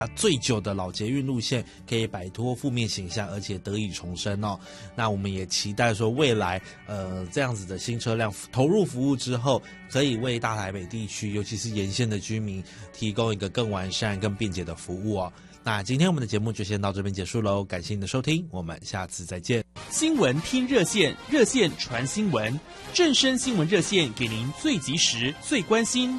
最久的老捷运路线可以摆脱负面形象，而且得以重生哦。那我们也期待说未来这样子的新车辆投入服务之后，可以为大台北地区，尤其是沿线的居民提供一个更完善、更便捷的服务哦。那今天我们的节目就先到这边结束喽，感谢您的收听，我们下次再见。 新闻听热线，热线传新闻，正声新闻热线给您最及时、最关心、